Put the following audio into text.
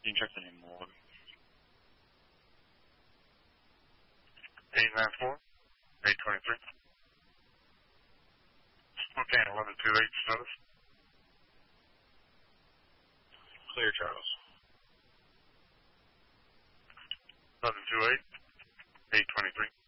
Can you check the name of the log? 894, 823. Okay, 1128 status. Clear, Charles. 1128, 823.